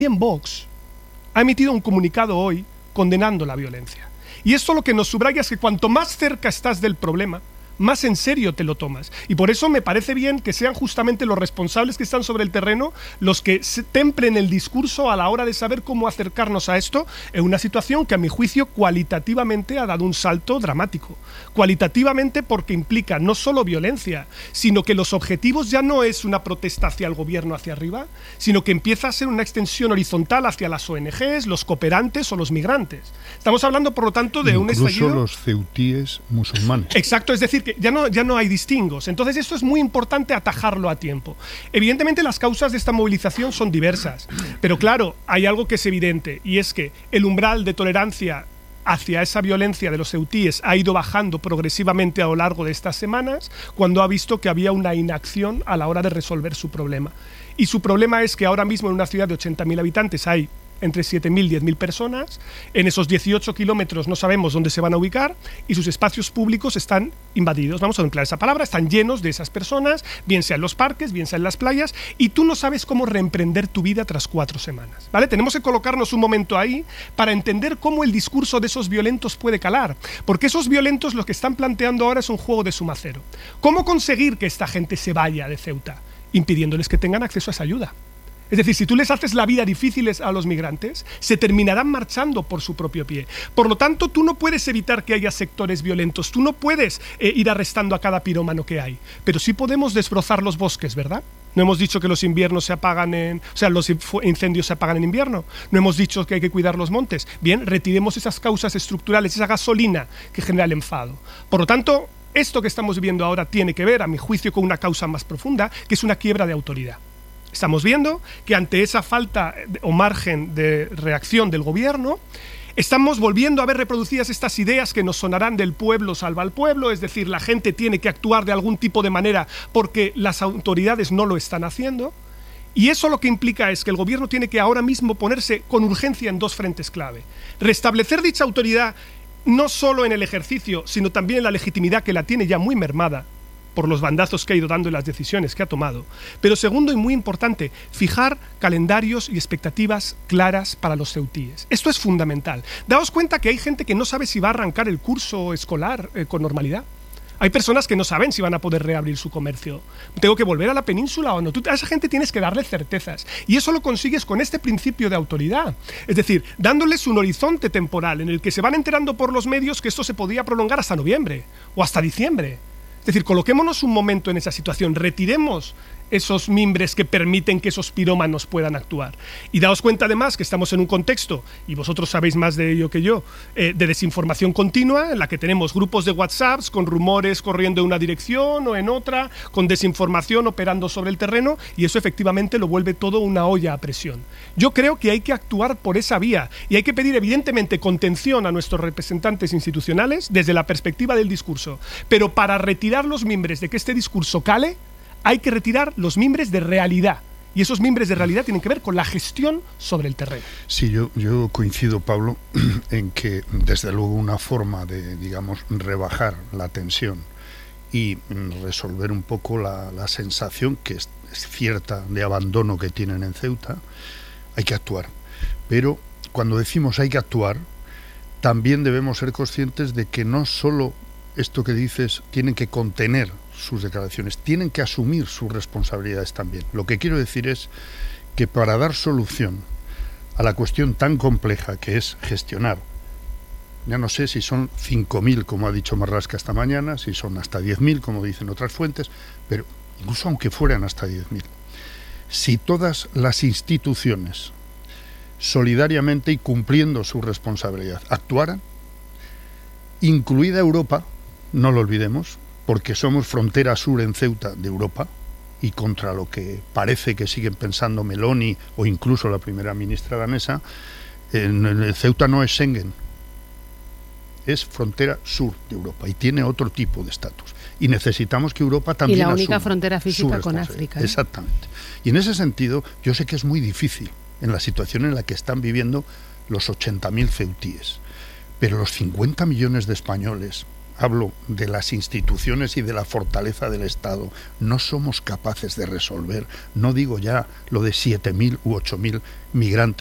También Vox ha emitido un comunicado hoy condenando la violencia. Y esto lo que nos subraya es que cuanto más cerca estás del problema, más en serio te lo tomas. Y por eso me parece bien que sean justamente los responsables que están sobre el terreno los que templen el discurso a la hora de saber cómo acercarnos a esto en una situación que a mi juicio cualitativamente ha dado un salto dramático. Cualitativamente porque implica no solo violencia, sino que los objetivos ya no es una protesta hacia el gobierno hacia arriba, sino que empieza a ser una extensión horizontal hacia las ONGs, los cooperantes o los migrantes. Estamos hablando, por lo tanto, de un estallido... Incluso los ceutíes musulmanes. Exacto, es decir, que ya no hay distingos. Entonces esto es muy importante atajarlo a tiempo. Evidentemente las causas de esta movilización son diversas, pero claro, hay algo que es evidente, y es que el umbral de tolerancia hacia esa violencia de los ceutíes ha ido bajando progresivamente a lo largo de estas semanas, cuando ha visto que había una inacción a la hora de resolver su problema. Y su problema es que ahora mismo en una ciudad de 80.000 habitantes hay entre 7.000 y 10.000 personas, en esos 18 kilómetros no sabemos dónde se van a ubicar y sus espacios públicos están invadidos, vamos a emplear esa palabra, están llenos de esas personas, bien sea en los parques, bien sea en las playas, y tú no sabes cómo reemprender tu vida tras 4 semanas, ¿vale? Tenemos que colocarnos un momento ahí para entender cómo el discurso de esos violentos puede calar, porque esos violentos lo que están planteando ahora es un juego de suma cero. ¿Cómo conseguir que esta gente se vaya de Ceuta? Impidiéndoles que tengan acceso a esa ayuda. Es decir, si tú les haces la vida difícil a los migrantes, se terminarán marchando por su propio pie. Por lo tanto, tú no puedes evitar que haya sectores violentos, tú no puedes ir arrestando a cada pirómano que hay, pero sí podemos desbrozar los bosques, ¿verdad? No hemos dicho que los inviernos se apagan los incendios se apagan en invierno. No hemos dicho que hay que cuidar los montes. Bien, retiremos esas causas estructurales, esa gasolina que genera el enfado. Por lo tanto, esto que estamos viviendo ahora tiene que ver, a mi juicio, con una causa más profunda, que es una quiebra de autoridad. Estamos viendo que ante esa falta o margen de reacción del gobierno, estamos volviendo a ver reproducidas estas ideas que nos sonarán del pueblo salva al pueblo, es decir, la gente tiene que actuar de algún tipo de manera porque las autoridades no lo están haciendo, y eso lo que implica es que el gobierno tiene que ahora mismo ponerse con urgencia en 2 frentes clave. Restablecer dicha autoridad no solo en el ejercicio, sino también en la legitimidad que la tiene ya muy mermada por los bandazos que ha ido dando y las decisiones que ha tomado. Pero segundo y muy importante, fijar calendarios y expectativas claras para los ceutíes. Esto es fundamental. Daos cuenta que hay gente que no sabe si va a arrancar el curso escolar con normalidad. Hay personas que no saben si van a poder reabrir su comercio. ¿Tengo que volver a la península o no? A esa gente tienes que darle certezas. Y eso lo consigues con este principio de autoridad. Es decir, dándoles un horizonte temporal en el que se van enterando por los medios que esto se podía prolongar hasta noviembre o hasta diciembre. Es decir, coloquémonos un momento en esa situación, retiremos esos mimbres que permiten que esos pirómanos puedan actuar. Y daos cuenta además que estamos en un contexto, y vosotros sabéis más de ello que yo, de desinformación continua, en la que tenemos grupos de WhatsApps con rumores corriendo en una dirección o en otra, con desinformación operando sobre el terreno, y eso efectivamente lo vuelve todo una olla a presión. Yo creo que hay que actuar por esa vía, y hay que pedir evidentemente contención a nuestros representantes institucionales desde la perspectiva del discurso, pero para retirar los mimbres de que este discurso cale, hay que retirar los mimbres de realidad. Y esos mimbres de realidad tienen que ver con la gestión sobre el terreno. Sí, yo coincido, Pablo, en que desde luego una forma de, digamos, rebajar la tensión y resolver un poco la sensación que es cierta de abandono que tienen en Ceuta, hay que actuar. Pero cuando decimos hay que actuar, también debemos ser conscientes de que no solo esto que dices tienen que contener sus declaraciones, tienen que asumir sus responsabilidades también. Lo que quiero decir es que para dar solución a la cuestión tan compleja que es gestionar, ya no sé si son 5.000, como ha dicho Marlaska esta mañana, si son hasta 10.000, como dicen otras fuentes, pero incluso aunque fueran hasta 10.000, si todas las instituciones solidariamente y cumpliendo su responsabilidad actuaran, incluida Europa, no lo olvidemos, porque somos frontera sur en Ceuta de Europa, y contra lo que parece que siguen pensando Meloni o incluso la primera ministra danesa, en Ceuta no es Schengen, es frontera sur de Europa y tiene otro tipo de estatus. Y necesitamos que Europa también asuma. Y la única asuma frontera física con África. Exactamente. Y en ese sentido, yo sé que es muy difícil en la situación en la que están viviendo los 80.000 ceutíes, pero los 50 millones de españoles hablo de las instituciones y de la fortaleza del Estado, no somos capaces de resolver, no digo ya lo de 7.000 u 8.000 migrantes